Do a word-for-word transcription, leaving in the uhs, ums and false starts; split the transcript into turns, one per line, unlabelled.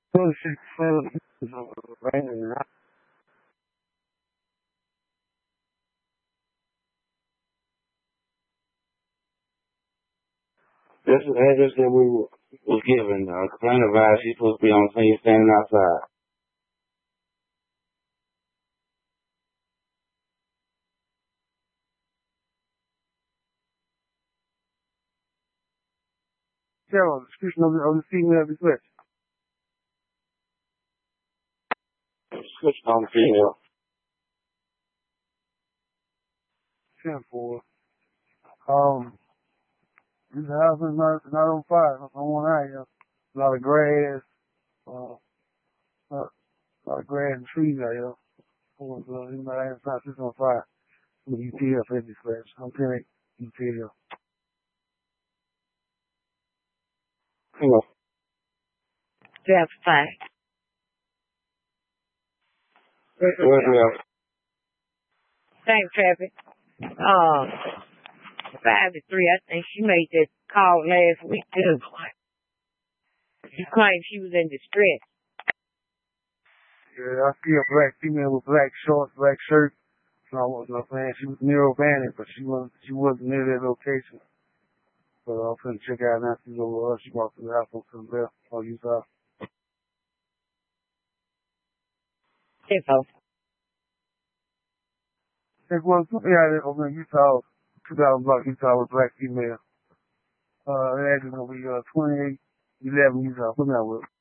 Bullshit, raining. That's the address that we was given. Uh, complaint advised she's supposed to be on the scene standing outside. Cheryl, description of the, of the female request. Description on the female. ten four. Um, this house is not, not on fire. It's on one eye, yeah. A lot of grass, uh, a lot of grass and trees out here. So, you know, it's not just on fire. You see up in this place. I'm telling you, you see here. Hello.
That's fine.
Where's the house?
Thanks, traffic. Um, five to three, I think she made that call last week too. She claimed she was in distress.
Yeah, I see a black female with black shorts, black shirt. No, I wasn't no saying she was near O'Bannon, but she wasn't she wasn't near that location. So I was gonna check out now. She's over her. She walked through the house on some left. Oh, you saw?
Info.
It was yeah, over in Utah, two thousand block Utah with black female. Uh, that is gonna be uh twenty eight eleven Utah. Put me out with.